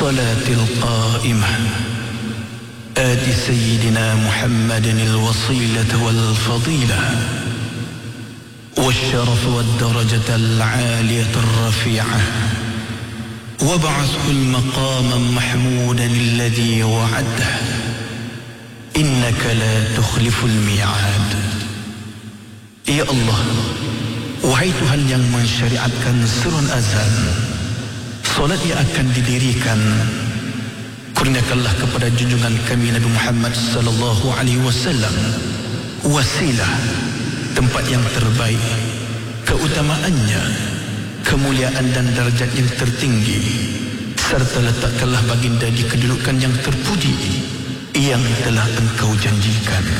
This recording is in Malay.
الصلاة القائمة آت سيدنا محمد الوصيلة والفضيلة والشرف والدرجة العالية الرفيعة وابعثه المقاما محمودا الذي وعده إنك لا تخلف الميعاد. Ya Allah, wahai Tuhan yang mensyariatkan serun azan, solat yang akan didirikan, kurniakanlah kepada junjungan kami Nabi Muhammad sallallahu alaihi wasallam wasilah, tempat yang terbaik, keutamaannya, kemuliaan dan darjat yang tertinggi, serta letakkanlah baginda di kedudukan yang terpuji yang telah Engkau janjikan.